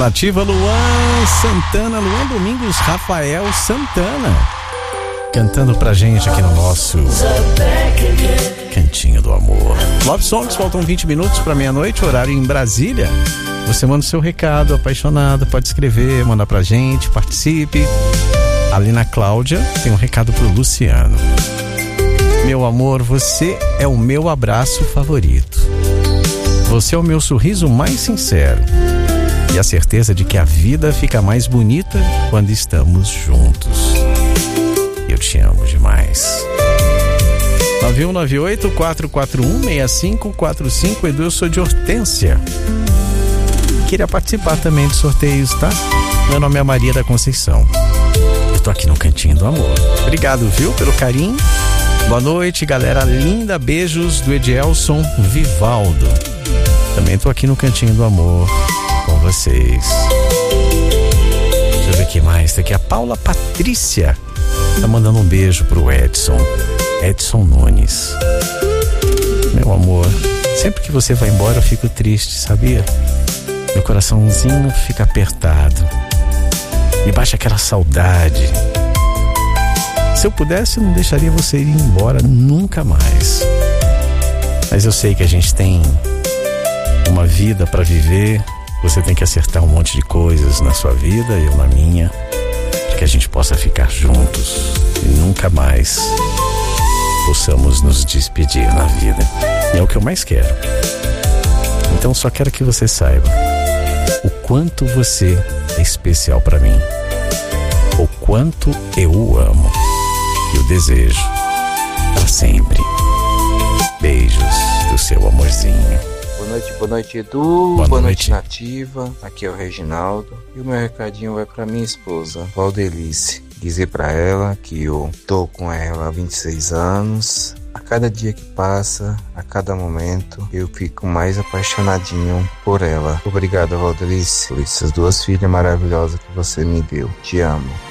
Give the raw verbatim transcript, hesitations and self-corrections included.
Nativa, Luan Santana, Luan Domingos, Rafael Santana, cantando pra gente aqui no nosso Cantinho do Amor. Love Songs, faltam vinte minutos pra meia-noite, horário em Brasília. Você manda o seu recado, apaixonado, pode escrever, mandar pra gente, participe. Ali na Cláudia tem um recado pro Luciano. Meu amor, você é o meu abraço favorito. Você é o meu sorriso mais sincero. E a certeza de que a vida fica mais bonita quando estamos juntos. Eu te amo demais. nove um nove oito, quatro quatro um, seis cinco quatro cinco. Edu, eu sou de Hortência. Queria participar também de sorteios, tá? Meu nome é Maria da Conceição. Eu tô aqui no Cantinho do Amor. Obrigado, viu, pelo carinho. Boa noite, galera linda. Beijos do Edielson Vivaldo. Também tô aqui no Cantinho do Amor com vocês. Deixa eu ver o que mais. Tá aqui a Paula Patrícia. Tá mandando um beijo pro Edson. Edson Nunes. Meu amor, sempre que você vai embora eu fico triste, sabia? Meu coraçãozinho fica apertado. Me baixa aquela saudade. Se eu pudesse, eu não deixaria você ir embora nunca mais. Mas eu sei que a gente tem uma vida para viver. Você tem que acertar um monte de coisas na sua vida, eu na minha, para que a gente possa ficar juntos e nunca mais possamos nos despedir na vida. E é o que eu mais quero. Então só quero que você saiba o quanto você é especial para mim, o quanto eu o amo e o desejo para sempre. Beijos do seu amorzinho. Boa noite, boa noite, Edu. Boa, boa noite. noite, Nativa. Aqui é o Reginaldo. E o meu recadinho vai pra minha esposa, Valdelice. Dizer pra ela que eu tô com ela há vinte e seis anos. A cada dia que passa, a cada momento, eu fico mais apaixonadinho por ela. Obrigado, Valdelice, por essas duas filhas maravilhosas que você me deu. Te amo.